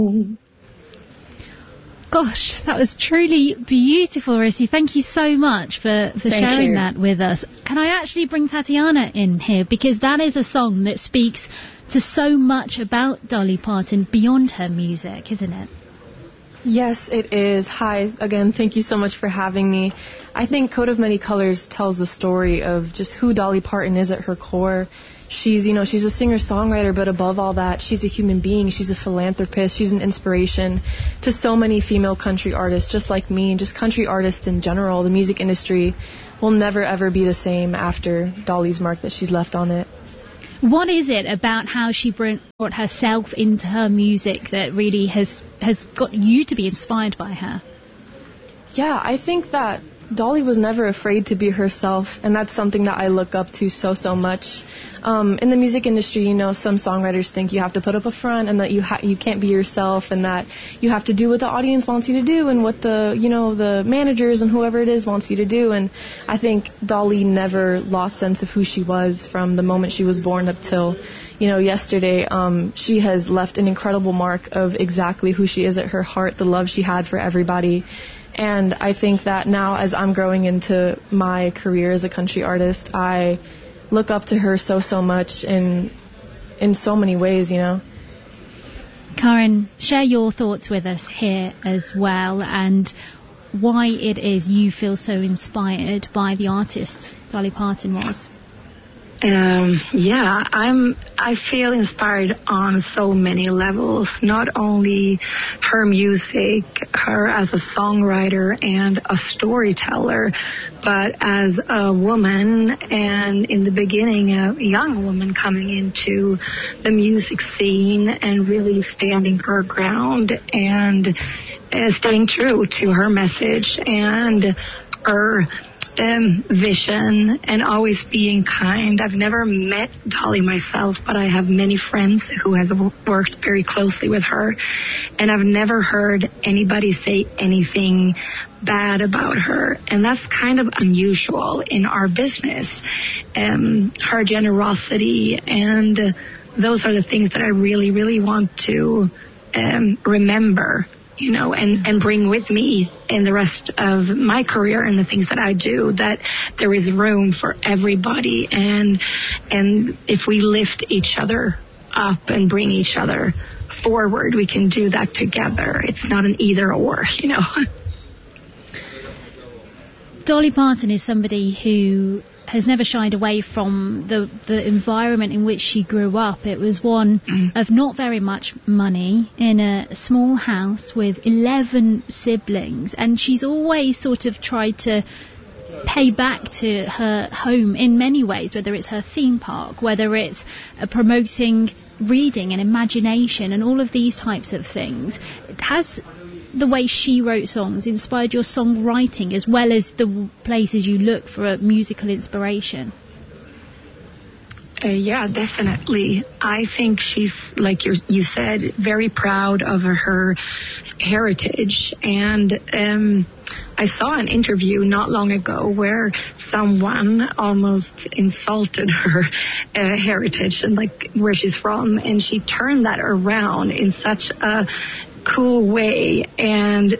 Gosh, that was truly beautiful, Rissy. Thank you so much for sharing that with us. Can I actually bring Tatiana in here? Because that is a song that speaks to so much about Dolly Parton beyond her music, isn't it? Yes, it is. Hi, again, thank you so much for having me. I think Coat of Many Colors tells the story of just who Dolly Parton is at her core. She's a singer-songwriter, but above all that, she's a human being. She's a philanthropist. She's an inspiration to so many female country artists, just like me, and just country artists in general. The music industry will never, ever be the same after Dolly's mark that she's left on it. What is it about how she brought herself into her music that really has got you to be inspired by her? Yeah, I think that Dolly was never afraid to be herself, and that's something that I look up to so much. In the music industry, some songwriters think you have to put up a front and that you can't be yourself, and that you have to do what the audience wants you to do and what the managers and whoever it is wants you to do. And I think Dolly never lost sense of who she was from the moment she was born up till yesterday. She has left an incredible mark of exactly who she is at her heart, the love she had for everybody. And I think that now, as I'm growing into my career as a country artist, I look up to her so much in so many ways, Karen, share your thoughts with us here as well, and why it is you feel so inspired by the artist Dolly Parton was. I feel inspired on so many levels, not only her music, her as a songwriter and a storyteller, but as a woman, and in the beginning, a young woman coming into the music scene and really standing her ground and staying true to her message and her vision, and always being kind. I've never met Dolly myself, but I have many friends who have worked very closely with her, and I've never heard anybody say anything bad about her, and that's kind of unusual in our business. Her generosity, and those are the things that I really want to remember, and bring with me in the rest of my career and the things that I do, that there is room for everybody. And if we lift each other up and bring each other forward, we can do that together. It's not an either or, Dolly Parton is somebody who has never shied away from the environment in which she grew up. It was one of not very much money, in a small house with 11 siblings, and she's always sort of tried to pay back to her home in many ways, whether it's her theme park, whether it's promoting reading and imagination and all of these types of things. Has the way she wrote songs inspired your songwriting, as well as the places you look for a musical inspiration? Yeah, definitely. I think she's, like you said, very proud of her heritage. And I saw an interview not long ago where someone almost insulted her heritage and where she's from, and she turned that around in such a cool way, and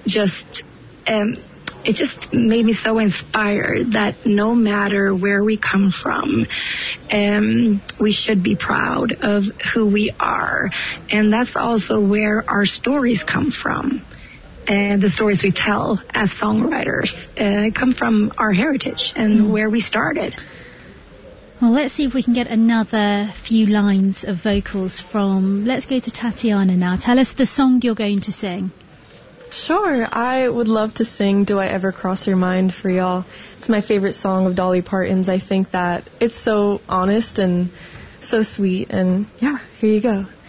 it just made me so inspired that no matter where we come from, we should be proud of who we are. And that's also where our stories come from. And the stories we tell as songwriters come from our heritage and where we started. Well, let's see if we can get another few lines of vocals from... Let's go to Tatiana now. Tell us the song you're going to sing. Sure, I would love to sing Do I Ever Cross Your Mind for y'all. It's my favorite song of Dolly Parton's. I think that it's so honest and so sweet, and yeah, here you go.